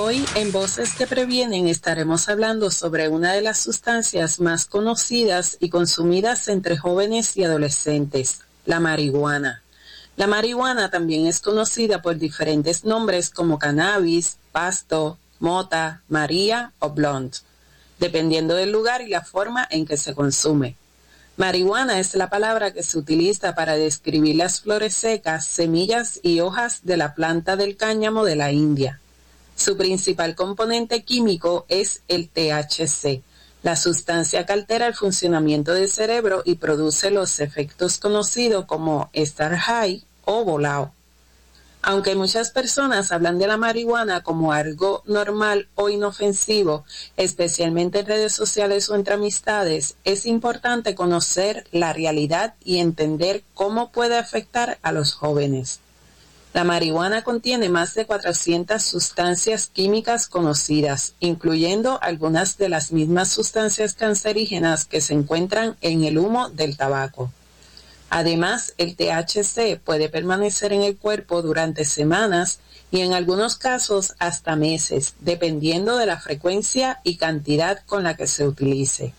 Hoy en Voces que Previenen estaremos hablando sobre una de las sustancias más conocidas y consumidas entre jóvenes y adolescentes, la marihuana. La marihuana también es conocida por diferentes nombres como cannabis, pasto, mota, maría o blunt, dependiendo del lugar y la forma en que se consume. Marihuana es la palabra que se utiliza para describir las flores secas, semillas y hojas de la planta del cáñamo de la India. Su principal componente químico es el THC, la sustancia que altera el funcionamiento del cerebro y produce los efectos conocidos como estar high o volado. Aunque muchas personas hablan de la marihuana como algo normal o inofensivo, especialmente en redes sociales o entre amistades, es importante conocer la realidad y entender cómo puede afectar a los jóvenes. La marihuana contiene más de 400 sustancias químicas conocidas, incluyendo algunas de las mismas sustancias cancerígenas que se encuentran en el humo del tabaco. Además, el THC puede permanecer en el cuerpo durante semanas y en algunos casos hasta meses, dependiendo de la frecuencia y cantidad con la que se utilice.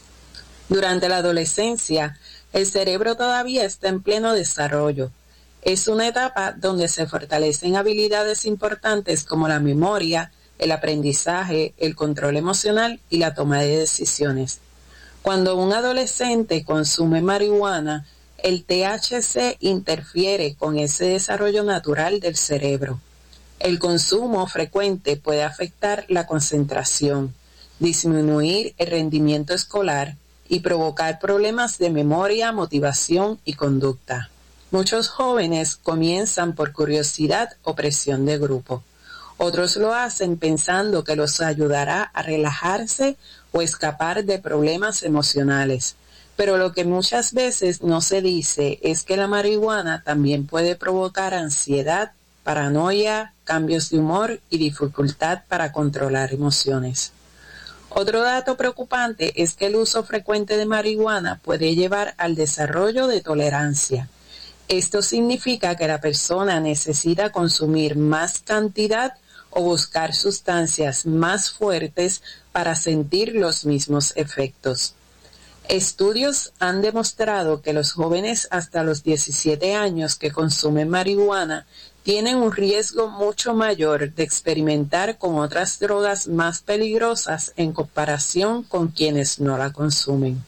Durante la adolescencia, el cerebro todavía está en pleno desarrollo. Es una etapa donde se fortalecen habilidades importantes como la memoria, el aprendizaje, el control emocional y la toma de decisiones. Cuando un adolescente consume marihuana, el THC interfiere con ese desarrollo natural del cerebro. El consumo frecuente puede afectar la concentración, disminuir el rendimiento escolar y provocar problemas de memoria, motivación y conducta. Muchos jóvenes comienzan por curiosidad o presión de grupo. Otros lo hacen pensando que los ayudará a relajarse o escapar de problemas emocionales. Pero lo que muchas veces no se dice es que la marihuana también puede provocar ansiedad, paranoia, cambios de humor y dificultad para controlar emociones. Otro dato preocupante es que el uso frecuente de marihuana puede llevar al desarrollo de tolerancia. Esto significa que la persona necesita consumir más cantidad o buscar sustancias más fuertes para sentir los mismos efectos. Estudios han demostrado que los jóvenes hasta los 17 años que consumen marihuana tienen un riesgo mucho mayor de experimentar con otras drogas más peligrosas en comparación con quienes no la consumen.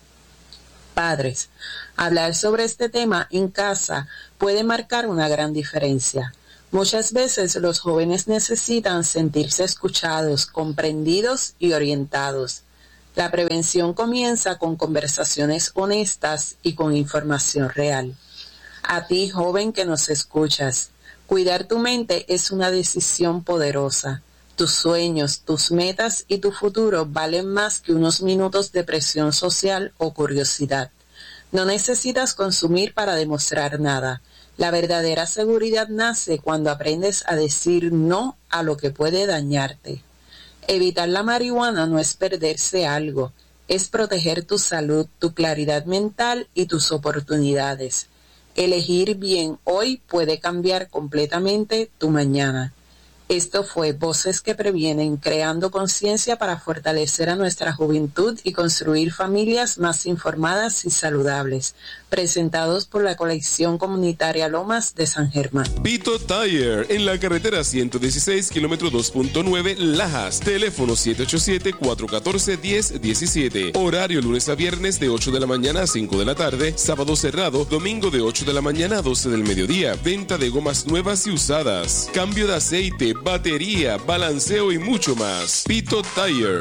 Padres, hablar sobre este tema en casa puede marcar una gran diferencia. Muchas veces los jóvenes necesitan sentirse escuchados, comprendidos y orientados. La prevención comienza con conversaciones honestas y con información real. A ti, joven que nos escuchas, cuidar tu mente es una decisión poderosa. Tus sueños, tus metas y tu futuro valen más que unos minutos de presión social o curiosidad. No necesitas consumir para demostrar nada. La verdadera seguridad nace cuando aprendes a decir no a lo que puede dañarte. Evitar la marihuana no es perderse algo, es proteger tu salud, tu claridad mental y tus oportunidades. Elegir bien hoy puede cambiar completamente tu mañana. Esto fue Voces que Previenen, creando conciencia para fortalecer a nuestra juventud y construir familias más informadas y saludables. Presentados por la colección comunitaria Lomas de San Germán. Pito Tire, en la carretera 116, kilómetro 2.9, Lajas. Teléfono 787-414-1017. Horario lunes a viernes de 8 de la mañana a 5 de la tarde. Sábado cerrado, domingo de 8 de la mañana a 12 del mediodía. Venta de gomas nuevas y usadas. Cambio de aceite, batería, balanceo y mucho más. Pito Tire,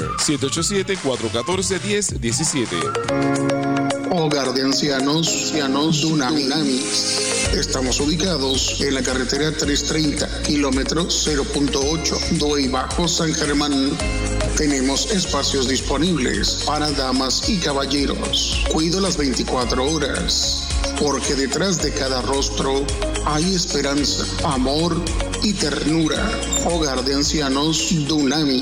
787-414-1017. Hogar de ancianos Dunamis. Estamos ubicados en la carretera 330, kilómetro 0.8, Doi Bajo, San Germán. Tenemos espacios disponibles para damas y caballeros. Cuido las 24 horas, porque detrás de cada rostro hay esperanza, amor y ternura. Hogar de ancianos Dunami,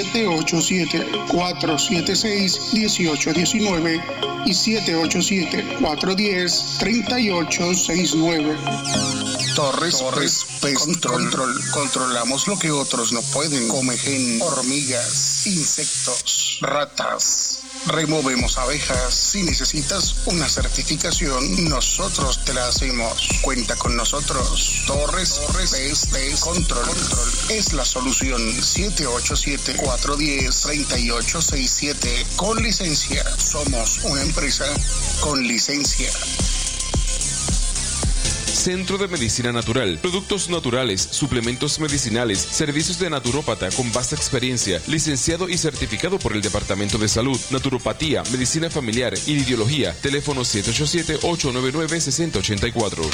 787-476-1819 y 787-410-3869. Torres Controlamos lo que otros no pueden. Comején, hormigas, insectos, ratas. Removemos abejas. Si necesitas una certificación, nosotros te la hacemos. Cuenta con nosotros. Torres Pest Control es la solución. 787-410-3867. Con licencia. Somos una empresa con licencia. Centro de Medicina Natural, productos naturales, suplementos medicinales, servicios de naturópata con vasta experiencia, licenciado y certificado por el Departamento de Salud, naturopatía, medicina familiar y ideología. Teléfono 787-899-6084.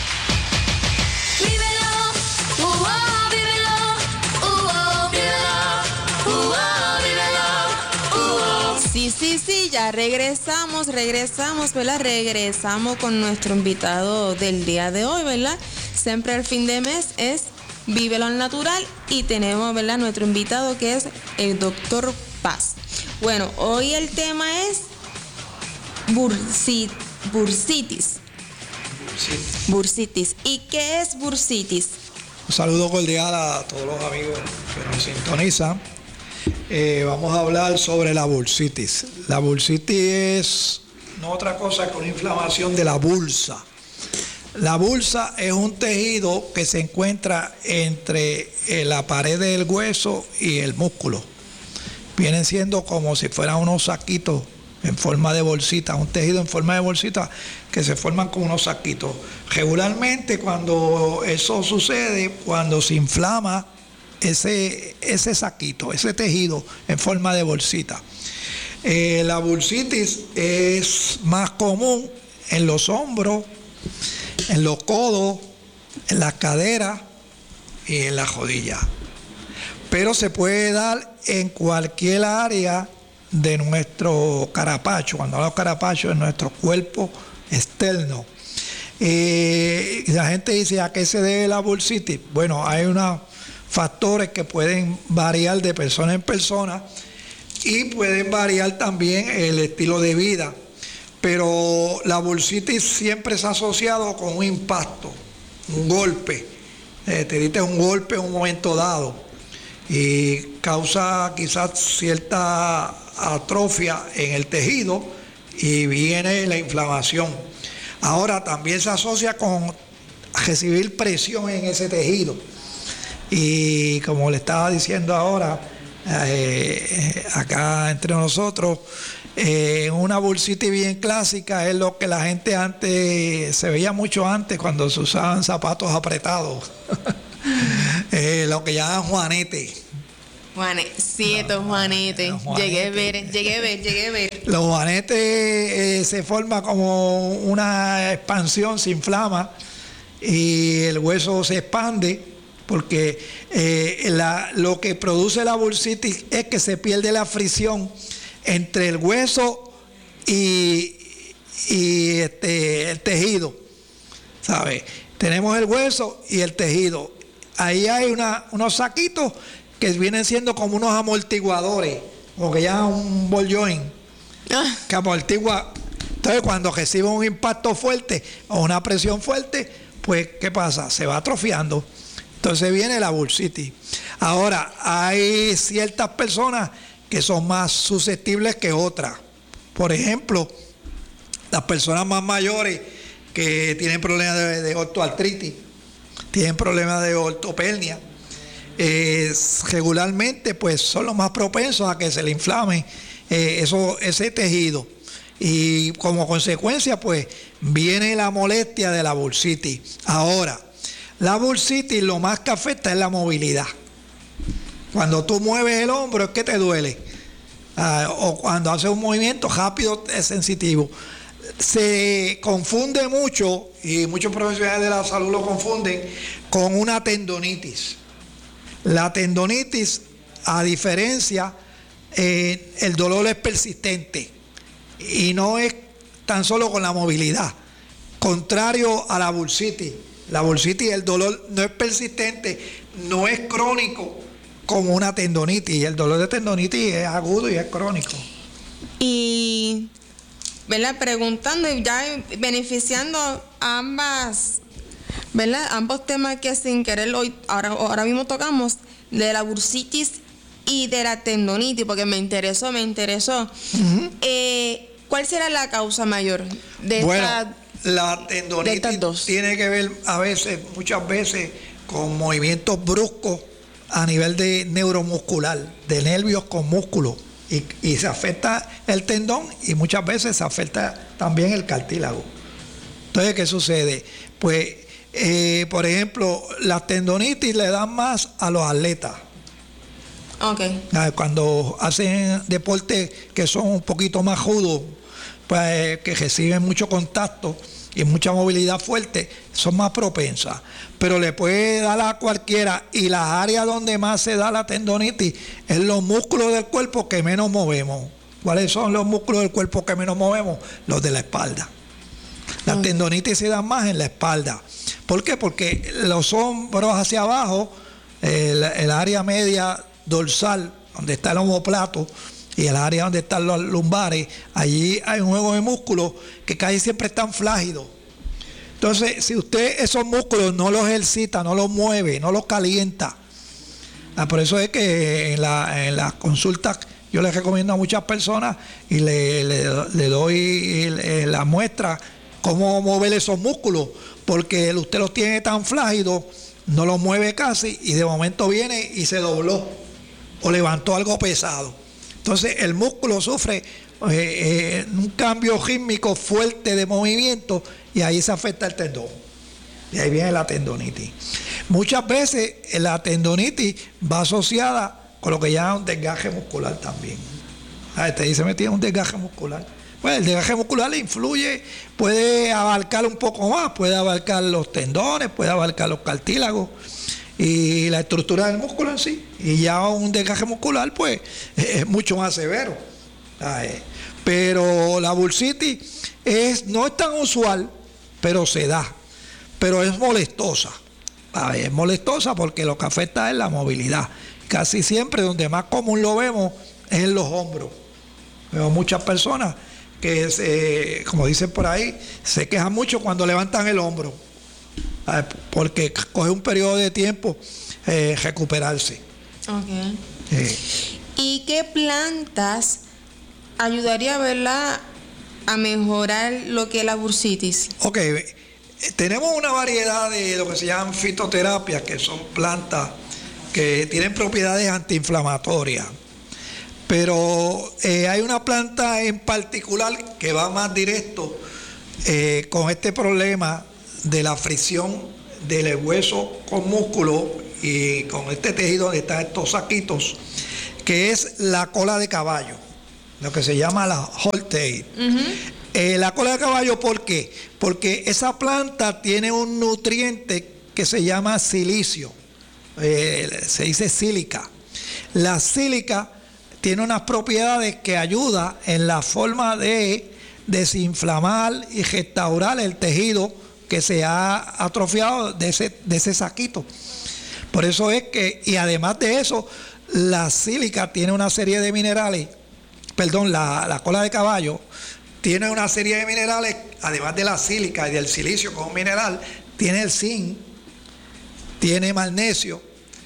Sí, ya regresamos, ¿verdad? Regresamos con nuestro invitado del día de hoy, ¿verdad? Siempre al fin de mes es Vívelo al Natural y tenemos, ¿verdad? Nuestro invitado que es el Dr. Paz. Bueno, hoy el tema es bursitis. ¿Y qué es bursitis? Un saludo cordial a todos los amigos que nos sintonizan. Vamos a hablar sobre la bursitis. La bursitis es no otra cosa que una inflamación de la bursa. La bursa es un tejido que se encuentra entre la pared del hueso y el músculo. Vienen siendo como si fueran unos saquitos en forma de bolsita, un tejido en forma de bolsita que se forman como unos saquitos. Regularmente cuando eso sucede, cuando se inflama ese saquito, ese tejido en forma de bolsita. La bursitis es más común en los hombros, en los codos, en las caderas y en las rodillas. Pero se puede dar en cualquier área de nuestro carapacho. Cuando hablamos carapacho, en nuestro cuerpo externo. La gente dice, ¿a qué se debe la bursitis? Bueno, hay unos factores que pueden variar de persona en persona y pueden variar también el estilo de vida, pero la bursitis siempre se ha asociado con un impacto, un golpe. Te diste un golpe en un momento dado y causa quizás cierta atrofia en el tejido y viene la inflamación. Ahora también se asocia con recibir presión en ese tejido. Y como le estaba diciendo ahora, acá entre nosotros, una bursitis bien clásica es lo que la gente antes, se veía mucho antes cuando se usaban zapatos apretados, lo que llaman juanete. Juanete. Llegué a ver. Los juanetes se forma como una expansión, se inflama y el hueso se expande. Porque lo que produce la bursitis es que se pierde la fricción entre el hueso y el tejido, ¿sabes? Tenemos el hueso y el tejido. Ahí hay unos saquitos que vienen siendo como unos amortiguadores, como que llaman un ball joint, que amortigua. Entonces, cuando recibe un impacto fuerte o una presión fuerte, pues, ¿qué pasa? Se va atrofiando. Entonces viene la bursitis. Ahora, hay ciertas personas que son más susceptibles que otras. Por ejemplo, las personas más mayores que tienen problemas de osteoartritis, tienen problemas de ortopenia, regularmente pues son los más propensos a que se le inflame ese tejido. Y como consecuencia pues viene la molestia de la bursitis. Ahora, la bursitis lo más que afecta es la movilidad. Cuando tú mueves el hombro es que te duele. O cuando haces un movimiento rápido es sensitivo. Se confunde mucho, y muchos profesionales de la salud lo confunden, con una tendonitis. La tendonitis, a diferencia, el dolor es persistente. Y no es tan solo con la movilidad. Contrario a la bursitis. La bursitis, el dolor no es persistente, no es crónico como una tendonitis. Y el dolor de tendonitis es agudo y es crónico. Y, ¿verdad? Preguntando y ya beneficiando a ambas ¿verdad? Ambos temas que sin querer hoy, ahora mismo tocamos, de la bursitis y de la tendonitis, porque me interesó. Uh-huh. ¿Cuál será la causa mayor de la tendonitis de estas dos? Tiene que ver muchas veces con movimientos bruscos a nivel de neuromuscular, de nervios con músculo, y se afecta el tendón y muchas veces se afecta también el cartílago. Entonces, ¿qué sucede? Pues, por ejemplo, las tendonitis le dan más a los atletas. Okay. Cuando hacen deportes que son un poquito más rudos, pues que reciben mucho contacto y mucha movilidad fuerte, son más propensas. Pero le puede dar a cualquiera, y las áreas donde más se da la tendonitis es los músculos del cuerpo que menos movemos. ¿Cuáles son los músculos del cuerpo que menos movemos? Los de la espalda. Las tendonitis se dan más en la espalda. ¿Por qué? Porque los hombros hacia abajo, el área media dorsal, donde está el omóplato, y el área donde están los lumbares, allí hay un juego de músculos que casi siempre están flácidos. Entonces, si usted esos músculos no los ejercita, no los mueve, no los calienta, por eso es que en las consultas yo les recomiendo a muchas personas y le doy la muestra cómo mover esos músculos, porque usted los tiene tan flácidos, no los mueve casi, y de momento viene y se dobló o levantó algo pesado. Entonces el músculo sufre un cambio rítmico fuerte de movimiento, y ahí se afecta el tendón. Y ahí viene la tendonitis. Muchas veces la tendonitis va asociada con lo que llaman un desgaje muscular también. Te dice, me tiene un desgaje muscular. Pues el desgaje muscular le influye, puede abarcar un poco más, puede abarcar los tendones, puede abarcar los cartílagos y la estructura del músculo en sí. Y ya un desgaje muscular, pues, es mucho más severo. Pero la bursitis no es tan usual, pero se da. Pero es molestosa. Es molestosa porque lo que afecta es la movilidad. Casi siempre donde más común lo vemos es en los hombros. Vemos muchas personas que, como dicen por ahí, se quejan mucho cuando levantan el hombro, porque coge un periodo de tiempo recuperarse. Okay. ¿Y qué plantas ayudaría, ¿verdad?, a mejorar lo que es la bursitis? Ok, tenemos una variedad de lo que se llaman fitoterapias, que son plantas que tienen propiedades antiinflamatorias. Pero hay una planta en particular que va más directo con este problema de la fricción del hueso con músculo y con este tejido donde están estos saquitos, que es la cola de caballo, lo que se llama la hortail. Uh-huh. La cola de caballo, ¿por qué? Porque esa planta tiene un nutriente que se llama silicio, se dice sílica. La sílica tiene unas propiedades que ayudan en la forma de desinflamar y restaurar el tejido que se ha atrofiado de ese saquito. Por eso es que, y además de eso, la sílica tiene una serie de minerales, la cola de caballo tiene una serie de minerales, además de la sílica y del silicio como mineral, tiene el zinc, tiene magnesio,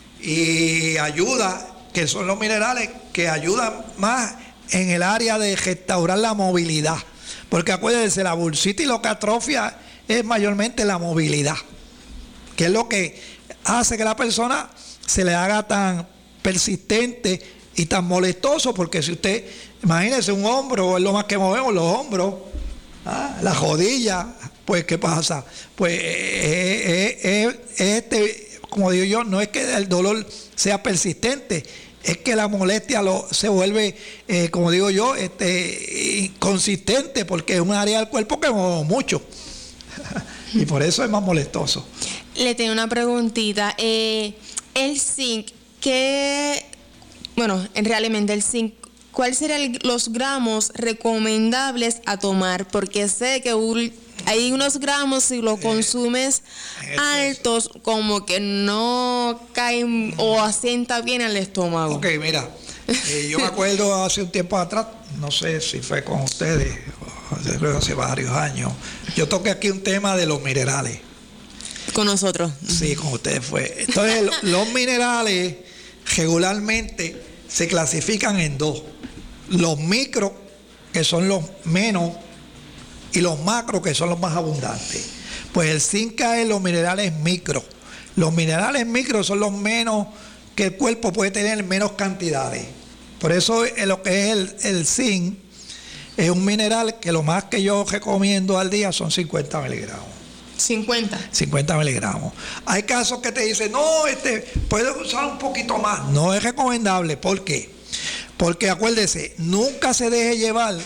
y ayuda, que son los minerales que ayudan más en el área de restaurar la movilidad. Porque acuérdense, la bursitis lo que atrofia es mayormente la movilidad, que es lo que hace que la persona se le haga tan persistente y tan molestoso, porque si usted, imagínese un hombro, es lo más que movemos, los hombros, la rodilla, pues ¿qué pasa? Pues como digo yo, no es que el dolor sea persistente, es que la molestia se vuelve, como digo yo, inconsistente, porque es un área del cuerpo que movemos mucho. Y por eso es más molestoso. Le tengo una preguntita. El zinc, realmente el zinc, ¿cuáles serían los gramos recomendables a tomar? Porque sé que hay unos gramos, si lo consumes altos, como que no caen o asienta bien al estómago. Ok, mira, yo me acuerdo hace un tiempo atrás, no sé si fue con ustedes, hace varios años, yo toqué aquí un tema de los minerales. Con nosotros. Sí, con ustedes fue. Entonces, los minerales regularmente se clasifican en dos. Los micro, que son los menos, y los macro, que son los más abundantes. Pues el zinc cae en los minerales micro. Los minerales micro son los menos que el cuerpo puede tener en menos cantidades. Por eso lo que es el zinc es un mineral que lo más que yo recomiendo al día son 50 miligramos. 50 miligramos. Hay casos que te dicen, no, puedes usar un poquito más. No es recomendable. ¿Por qué? Porque acuérdese, nunca se deje llevar,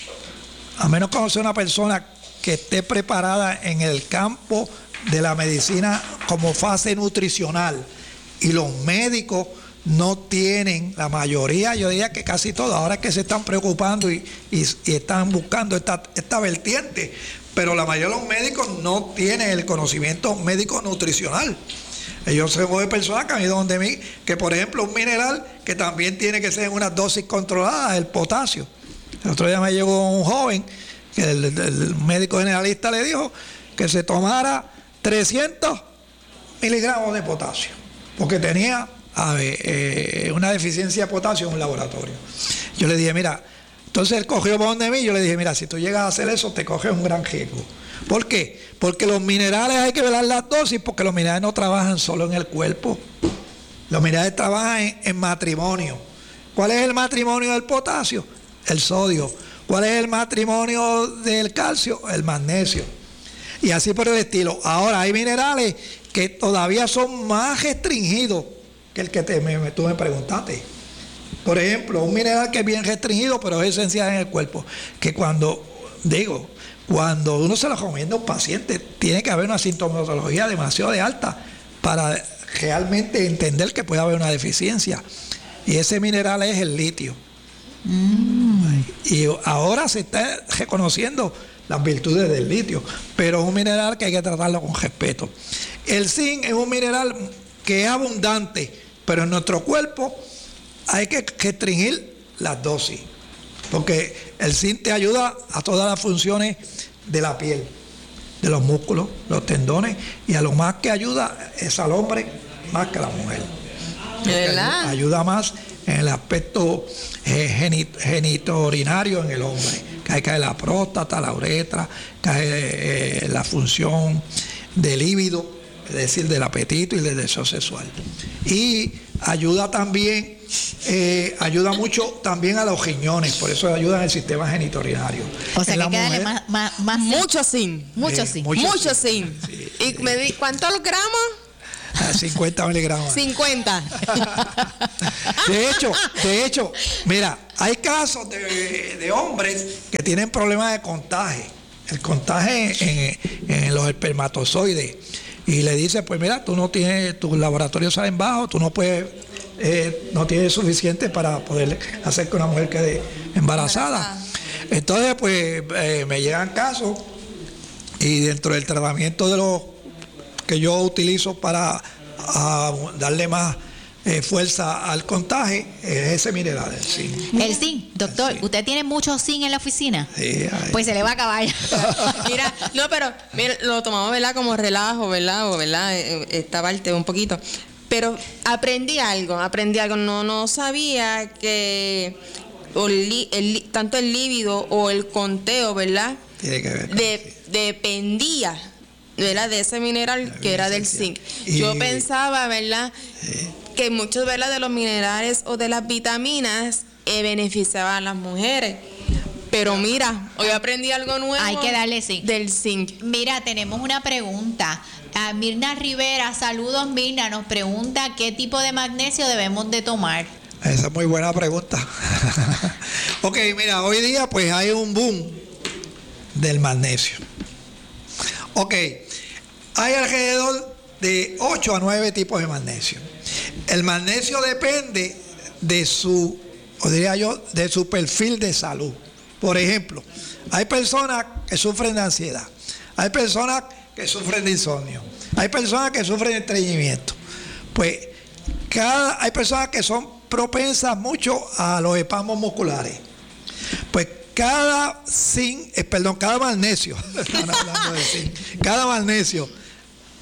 a menos que sea una persona que esté preparada en el campo de la medicina como fase nutricional. Y los médicos no tienen, la mayoría, yo diría que casi todos, ahora es que se están preocupando y están buscando esta vertiente, pero la mayoría de los médicos no tienen el conocimiento médico nutricional. Ellos se de personas que han ido donde mí, que por ejemplo un mineral que también tiene que ser en una dosis controlada, el potasio. El otro día me llegó un joven que el médico generalista le dijo que se tomara 300 miligramos de potasio, porque tenía una deficiencia de potasio en un laboratorio. Yo le dije, mira, entonces él cogió para donde mí, yo le dije, mira, si tú llegas a hacer eso, te coges un gran riesgo. ¿Por qué? Porque los minerales hay que velar las dosis, porque los minerales no trabajan solo en el cuerpo. Los minerales trabajan en matrimonio. ¿Cuál es el matrimonio del potasio? El sodio. ¿Cuál es el matrimonio del calcio? El magnesio. Y así por el estilo. Ahora, hay minerales que todavía son más restringidos que el que tú me preguntaste. Por ejemplo, un mineral que es bien restringido, pero es esencial en el cuerpo, que cuando uno se lo recomienda a un paciente, tiene que haber una sintomatología demasiado alta para realmente entender que puede haber una deficiencia. Y ese mineral es el litio. Y ahora se está reconociendo las virtudes del litio, pero es un mineral que hay que tratarlo con respeto. El zinc es un mineral que es abundante, pero en nuestro cuerpo hay que restringir las dosis, porque el zinc te ayuda a todas las funciones de la piel, de los músculos, los tendones, y a lo más que ayuda es al hombre más que a la mujer. ¿Verdad? Ayuda más en el aspecto genitourinario en el hombre, que cae la próstata, la uretra, cae la función del líbido, es decir, del apetito y del deseo sexual. Y ayuda también, ayuda mucho también a los riñones, por eso ayuda en el sistema genitourinario. O sea, que hay que darle más mucho zinc. Mucho zinc. Mucho zinc. Sí. ¿Y cuántos gramos? 50 miligramos. 50. De hecho, mira, hay casos de hombres que tienen problemas de contaje. El contaje en los espermatozoides. Y le dice, pues mira, tú no tienes, tus laboratorios salen bajos, tú no puedes, no tienes suficiente para poder hacer que una mujer quede embarazada. Entonces, pues me llegan casos y dentro del tratamiento de los que yo utilizo para darle más fuerza al contaje, es ese mineral, el zinc. El zinc, doctor, ¿usted tiene mucho zinc en la oficina? Sí, pues se le va a acabar. Mira, no, pero mira, lo tomamos, ¿verdad? Como relajo, ¿verdad? O, ¿verdad? Esta parte un poquito. Pero aprendí algo, no sabía que tanto el líbido o el conteo, ¿verdad? Tiene que ver. Dependía, ¿verdad? De ese mineral que era del zinc. Yo pensaba, ¿verdad? Que muchos, ¿verdad? De los minerales o de las vitaminas beneficiaban a las mujeres. Pero mira, hoy aprendí algo nuevo. Hay que darle zinc. Del zinc. Mira, tenemos una pregunta. A Mirna Rivera, saludos Mirna, nos pregunta qué tipo de magnesio debemos de tomar. Esa es muy buena pregunta. Ok, mira, hoy día pues hay un boom del magnesio. Ok, hay alrededor de 8 a 9 tipos de magnesio. El magnesio depende de su, o diría yo, de su perfil de salud. Por ejemplo, hay personas que sufren de ansiedad, hay personas que sufren de insomnio, hay personas que sufren de estreñimiento. Pues hay personas que son propensas mucho a los espasmos musculares. Pues cada magnesio, cada magnesio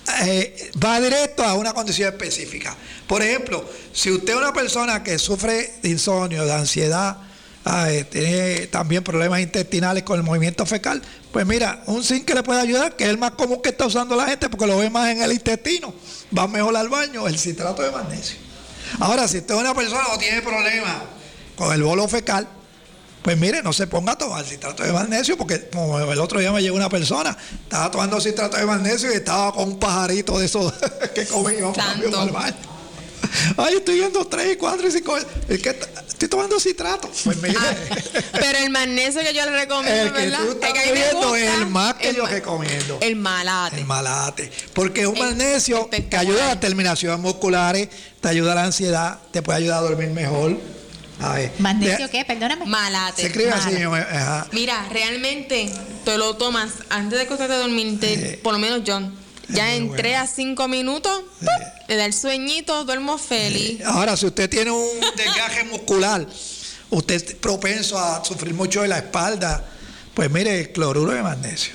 va directo a una condición específica. Por ejemplo, si usted es una persona que sufre de insomnio, de ansiedad, tiene también problemas intestinales con el movimiento fecal, pues mira, un zinc que le puede ayudar, que es el más común que está usando la gente porque lo ve más en el intestino, va mejor al baño, el citrato de magnesio. Ahora, si usted es una persona que no tiene problemas con el bolo fecal, pues mire, no se ponga a tomar citrato de magnesio, porque como el otro día me llegó una persona, estaba tomando citrato de magnesio y estaba con un pajarito de esos que comió cambio para el baño. Ay, estoy viendo 3, 4 y 5. Es que estoy tomando citrato. Pues mire. Pero el magnesio que yo le recomiendo, el que ¿verdad? tú estás bebiendo es el más que yo recomiendo. El malate. El malate. Porque es un magnesio que ayuda a las terminaciones musculares, te ayuda a la ansiedad, te puede ayudar a dormir mejor. A ver. ¿Magnesio qué? Perdóname. Malate. Se escribe así. Ajá. Mira, realmente te lo tomas antes de acostarte a dormir, por lo menos yo. Ya en 3 a 5 minutos, le da el sueñito, duermo feliz. Ahora, si usted tiene un desgaje muscular, usted es propenso a sufrir mucho de la espalda, pues mire, el cloruro de magnesio.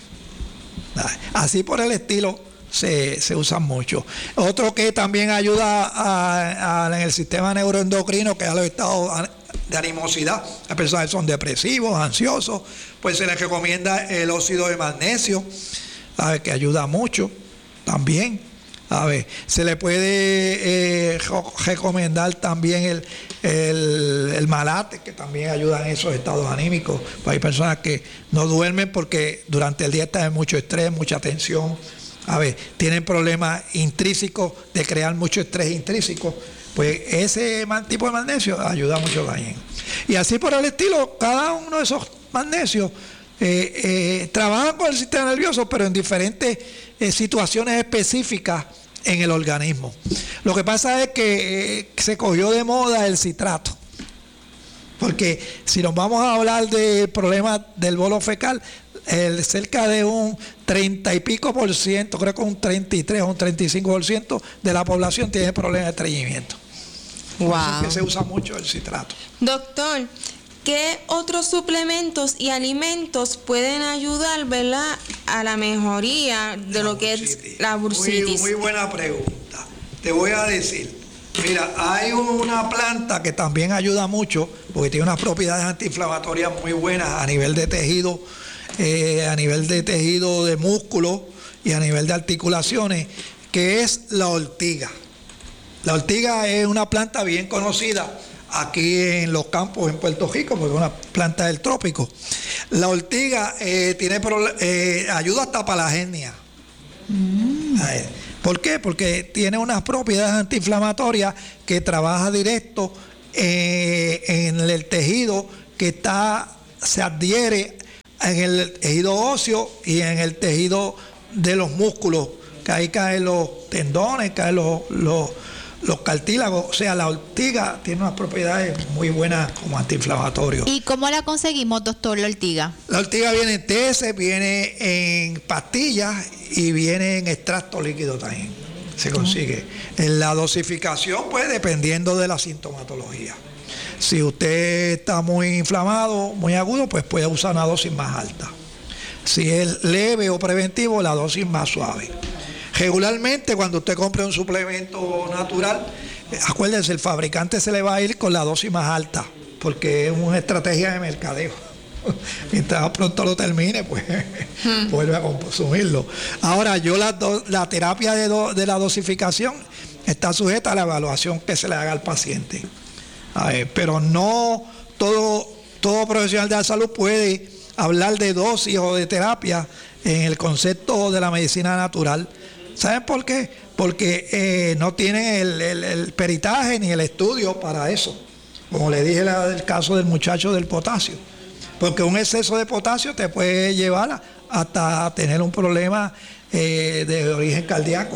Así por el estilo se usan mucho. Otro que también ayuda en el sistema neuroendocrino, que es los estados de animosidad, las personas que son depresivos, ansiosos, pues se les recomienda el óxido de magnesio, que ayuda mucho. También, se le puede recomendar también el malate, que también ayuda en esos estados anímicos. Pues hay personas que no duermen porque durante el día están en mucho estrés, mucha tensión. Tienen problemas intrínsecos de crear mucho estrés intrínseco. Pues ese tipo de magnesio ayuda mucho también. Y así por el estilo, cada uno de esos magnesios trabajan con el sistema nervioso, pero en diferentes situaciones específicas en el organismo. Lo que pasa es que se cogió de moda el citrato, porque si nos vamos a hablar de problemas del bolo fecal, cerca de un 30 y pico por ciento, creo que un 33 o un 35% de la población tiene problemas de estreñimiento. Wow. Es que se usa mucho el citrato. Doctor, ¿qué otros suplementos y alimentos pueden ayudar, ¿verdad?, a la mejoría de lo que es la bursitis? Muy buena pregunta. Te voy a decir, mira, hay una planta que también ayuda mucho, porque tiene unas propiedades antiinflamatorias muy buenas a nivel de tejido, de músculo y a nivel de articulaciones, que es la ortiga. La ortiga es una planta bien conocida aquí en los campos en Puerto Rico, porque es una planta del trópico. La ortiga ayuda hasta para la hernia. ¿Por qué? Porque tiene unas propiedades antiinflamatorias que trabaja directo en el tejido que se adhiere en el tejido óseo y en el tejido de los músculos, que ahí caen los tendones, caen los cartílagos. O sea, la ortiga tiene unas propiedades muy buenas como antiinflamatorios. ¿Y cómo la conseguimos, doctor, la ortiga? La ortiga viene en teces, viene en pastillas y viene en extracto líquido también. Se consigue. En la dosificación, pues, dependiendo de la sintomatología. Si usted está muy inflamado, muy agudo, pues puede usar una dosis más alta. Si es leve o preventivo, la dosis más suave. Regularmente, cuando usted compre un suplemento natural, acuérdense, el fabricante se le va a ir con la dosis más alta, porque es una estrategia de mercadeo. Mientras pronto lo termine, pues vuelve a consumirlo. Ahora, la terapia de la dosificación está sujeta a la evaluación que se le haga al paciente. Pero no todo profesional de la salud puede hablar de dosis o de terapia en el concepto de la medicina natural. ¿Saben por qué? Porque no tienen el peritaje ni el estudio para eso. Como le dije el caso del muchacho del potasio. Porque un exceso de potasio te puede llevar hasta tener un problema de origen cardíaco.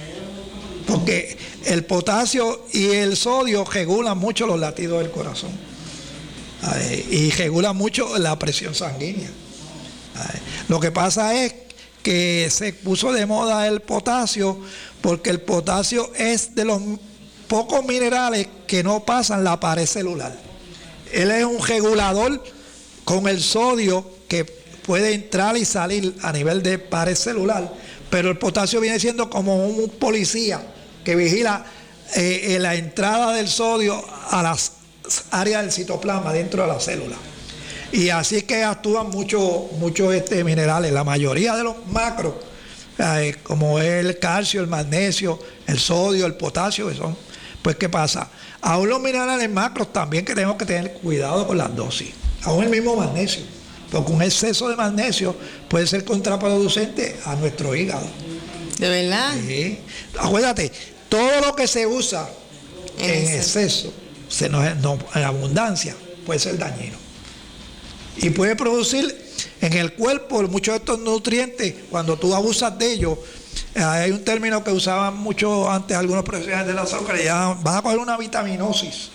Porque el potasio y el sodio regulan mucho los latidos del corazón. Y regulan mucho la presión sanguínea. Lo que pasa es que se puso de moda el potasio porque el potasio es de los pocos minerales que no pasan la pared celular. Él es un regulador con el sodio que puede entrar y salir a nivel de pared celular, pero el potasio viene siendo como un policía que vigila la entrada del sodio a las áreas del citoplasma dentro de la célula. Y así es que actúan muchos minerales. La mayoría de los macros, como el calcio, el magnesio, el sodio, el potasio, que son, pues ¿qué pasa? Aún los minerales macros también que tenemos que tener cuidado con las dosis. Aún el mismo magnesio, porque un exceso de magnesio puede ser contraproducente a nuestro hígado. ¿De verdad? Sí. Acuérdate, todo lo que se usa en exceso, en abundancia, puede ser dañino. Y puede producir en el cuerpo muchos de estos nutrientes, cuando tú abusas de ellos. Hay un término que usaban mucho antes algunos profesionales de la salud que le llaman, vas a coger una vitaminosis.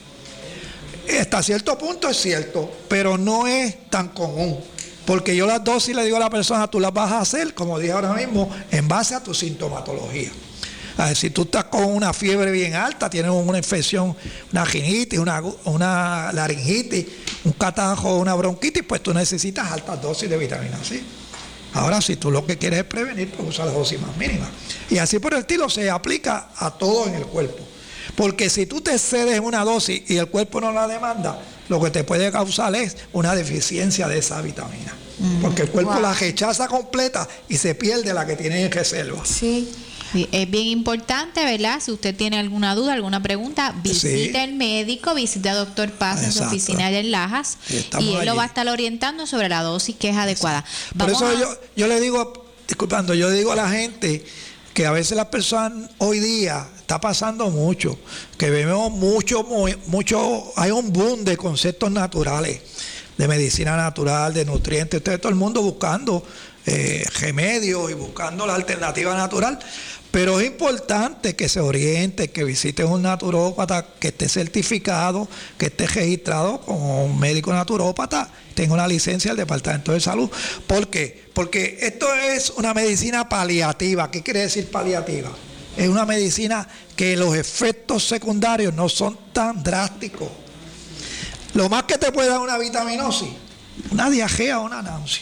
Hasta cierto punto es cierto, pero no es tan común. Porque yo las dosis le digo a la persona, tú las vas a hacer, como dije ahora mismo, en base a tu sintomatología. A ver, si tú estás con una fiebre bien alta, tienes una infección, una gingitis, una laringitis, un catarro, una bronquitis, pues tú necesitas altas dosis de vitamina C. Ahora, si tú lo que quieres es prevenir, pues usa la dosis más mínima. Y así por el estilo se aplica a todo en el cuerpo. Porque si tú te excedes una dosis y el cuerpo no la demanda, lo que te puede causar es una deficiencia de esa vitamina. Porque el cuerpo la rechaza completa y se pierde la que tiene en reserva. Sí. Sí, es bien importante, ¿verdad? Si usted tiene alguna duda, alguna pregunta, visite al médico, visite al doctor Paz en su oficina de Lajas y él lo va a estar orientando sobre la dosis que es adecuada. Por eso yo le digo, disculpando, yo le digo a la gente que a veces las personas hoy día está pasando mucho, que vemos mucho, hay un boom de conceptos naturales, de medicina natural, de nutrientes, todo el mundo buscando remedios y buscando la alternativa natural. Pero es importante que se oriente, que visite un naturópata que esté certificado, que esté registrado como un médico naturópata, tenga una licencia del Departamento de Salud. ¿Por qué? Porque esto es una medicina paliativa. ¿Qué quiere decir paliativa? Es una medicina que los efectos secundarios no son tan drásticos. Lo más que te puede dar una vitaminosis, una diarrea o una náusea.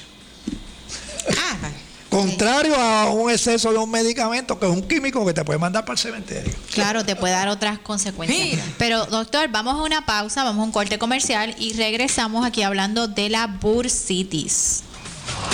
Contrario a un exceso de un medicamento que es un químico que te puede mandar para el cementerio. Claro, te puede dar otras consecuencias. Pero doctor, vamos a una pausa, vamos a un corte comercial y regresamos aquí hablando de la bursitis.